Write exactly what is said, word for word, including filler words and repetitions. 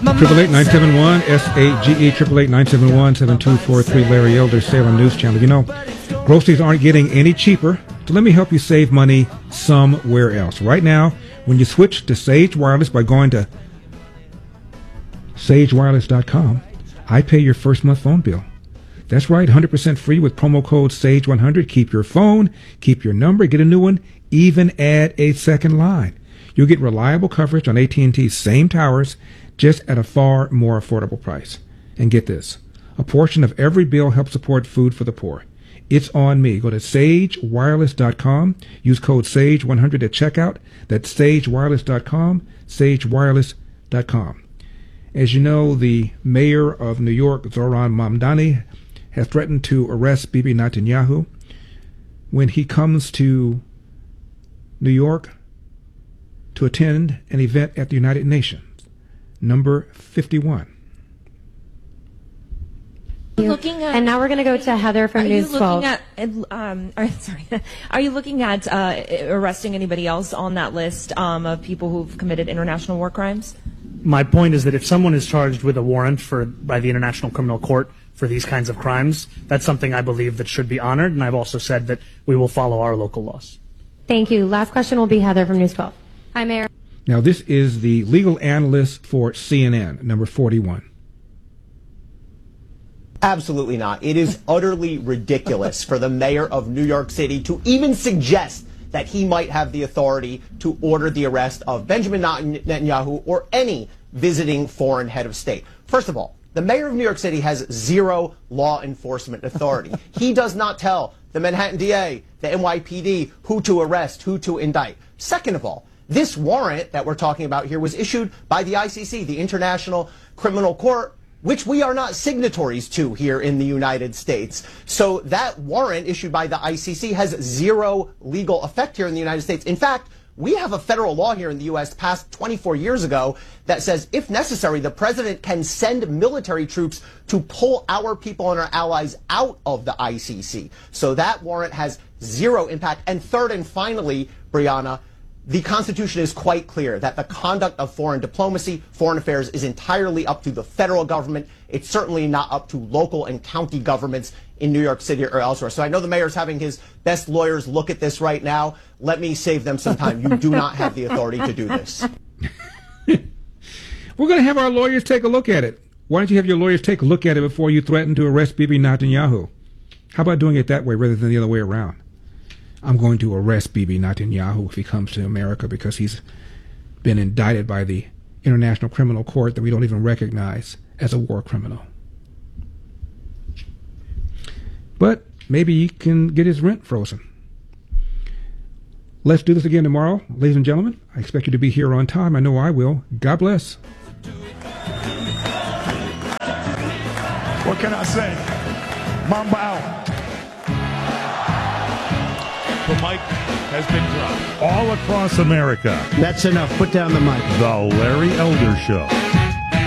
Triple eight nine seven one S A G E triple eight nine seven one seven two four three. Larry Elder, Salem News Channel. You know, groceries aren't getting any cheaper, so let me help you save money somewhere else. Right now, when you switch to Sage Wireless by going to sage wireless dot com, I pay your first month phone bill. That's right, one hundred percent free with promo code sage one hundred. Keep your phone, keep your number, get a new one, even add a second line. You'll get reliable coverage on A T and T's same towers, just at a far more affordable price. And get this, a portion of every bill helps support food for the poor. It's on me. Go to sage wireless dot com. Use code sage one hundred at checkout. That's sage wireless dot com, sage wireless dot com. As you know, the mayor of New York, Zoran Mamdani, has threatened to arrest Bibi Netanyahu when he comes to New York to attend an event at the United Nations, number fifty-one. Looking at, and now we're going to go to Heather from are News you twelve. looking at, um, are, sorry, are you looking at uh, arresting anybody else on that list um, of people who've committed international war crimes? My point is that if someone is charged with a warrant for by the International Criminal Court for these kinds of crimes, that's something I believe that should be honored, and I've also said that we will follow our local laws. Thank you. Last question will be Heather from News twelve. Hi, Mayor. Now, this is the legal analyst for C N N, number forty-one. Absolutely not. It is utterly ridiculous for the mayor of New York City to even suggest that he might have the authority to order the arrest of Benjamin Netanyahu or any visiting foreign head of state. First of all, the mayor of New York City has zero law enforcement authority. He does not tell the Manhattan D A, the N Y P D, who to arrest, who to indict. Second of all, this warrant that we're talking about here was issued by the I C C, the International Criminal Court, which we are not signatories to here in the United States. So that warrant issued by the I C C has zero legal effect here in the United States. In fact, we have a federal law here in the U S passed twenty-four years ago that says, if necessary, the president can send military troops to pull our people and our allies out of the I C C. So that warrant has zero impact. And third and finally, Brianna, the Constitution is quite clear that the conduct of foreign diplomacy, foreign affairs, is entirely up to the federal government. It's certainly not up to local and county governments in New York City or elsewhere. So I know the mayor's having his best lawyers look at this right now. Let me save them some time. You do not have the authority to do this. We're going to have our lawyers take a look at it. Why don't you have your lawyers take a look at it before you threaten to arrest Bibi Netanyahu? How about doing it that way rather than the other way around? I'm going to arrest Bibi Netanyahu if he comes to America because he's been indicted by the International Criminal Court that we don't even recognize as a war criminal. But maybe he can get his rent frozen. Let's do this again tomorrow, ladies and gentlemen. I expect you to be here on time. I know I will. God bless. What can I say? Mamba out. The mic has been dropped. All across America. That's enough. Put down the mic. The Larry Elder Show.